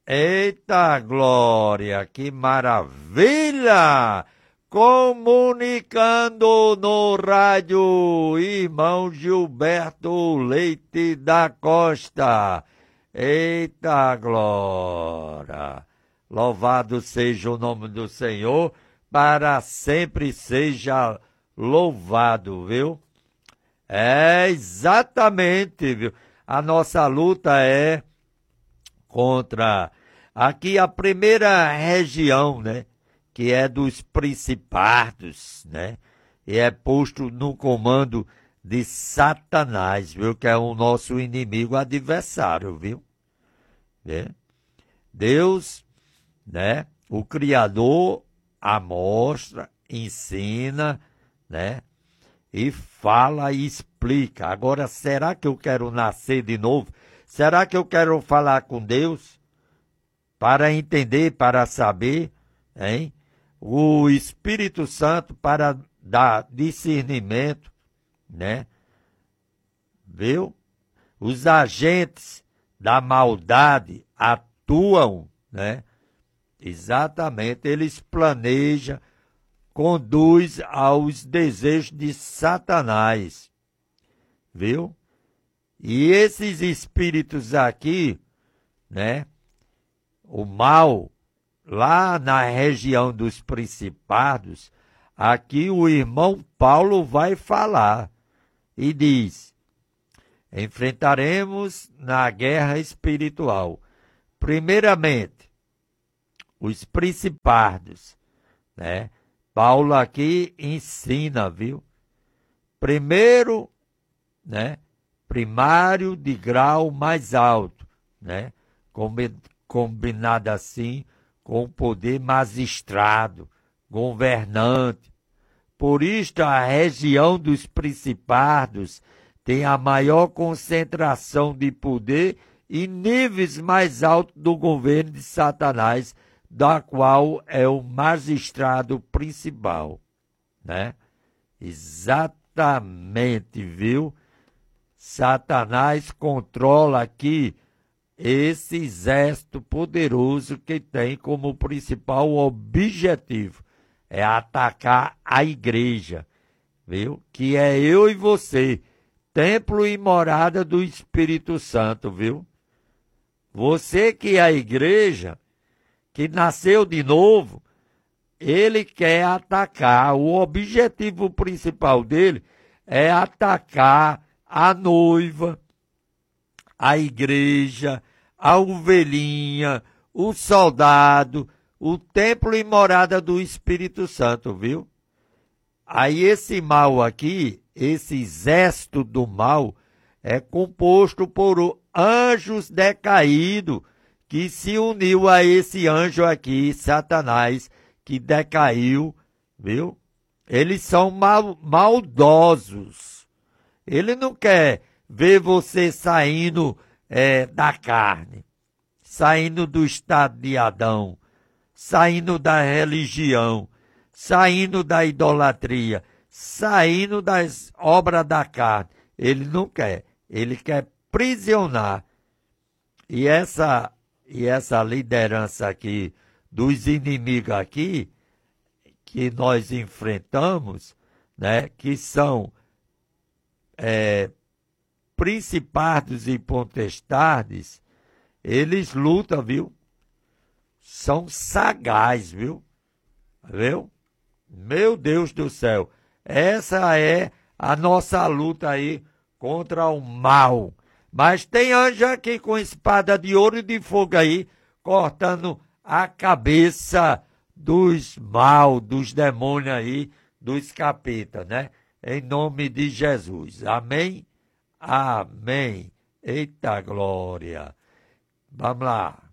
Eita glória, que maravilha! Comunicando no rádio, irmão Gilberto Leite da Costa. Eita glória! Louvado seja o nome do Senhor, para sempre seja louvado, viu? É exatamente, viu? A nossa luta é contra aqui a primeira região, né? Que é dos principados, né? E é posto no comando de Satanás, viu? Que é o nosso inimigo adversário, viu? É. Deus, né? O Criador amostra, ensina, né? E fala e explica. Agora, será que eu quero nascer de novo? Será que eu quero falar com Deus para entender, para saber, hein? O Espírito Santo para dar discernimento, né? Viu? Os agentes da maldade atuam, né? Exatamente, eles planejam, conduz aos desejos de Satanás, viu? E esses espíritos aqui, né? O mal, lá na região dos principados, aqui o irmão Paulo vai falar e diz: enfrentaremos na guerra espiritual, primeiramente, os principados, né? Paulo aqui ensina, viu? Primeiro, né? Primário de grau mais alto, né? Combinado assim com o poder magistrado, governante. Por isto, a região dos principados tem a maior concentração de poder e níveis mais altos do governo de Satanás, da qual é o magistrado principal, né? Exatamente, viu? Satanás controla aqui esse exército poderoso que tem como principal objetivo é atacar a igreja, viu? Que é eu e você, templo e morada do Espírito Santo, viu? Você que é a igreja, que nasceu de novo, ele quer atacar. O objetivo principal dele é atacar a noiva, a igreja, a ovelhinha, o soldado, o templo e morada do Espírito Santo, viu? Aí esse mal aqui, esse exército do mal, é composto por anjos decaídos, que se uniu a esse anjo aqui, Satanás, que decaiu, viu? Eles são maldosos. Ele não quer ver você saindo da carne, saindo do estado de Adão, saindo da religião, saindo da idolatria, saindo das obras da carne. Ele não quer. Ele quer prisionar. E essa liderança aqui, dos inimigos aqui, que nós enfrentamos, né, que são principados e potestades, eles lutam, viu? São sagazes, viu? Viu? Meu Deus do céu, essa é a nossa luta aí contra o mal. Mas tem anjo aqui com espada de ouro e de fogo aí, cortando a cabeça dos mal, dos demônios aí, dos capetas, né? Em nome de Jesus. Amém? Amém. Eita glória. Vamos lá.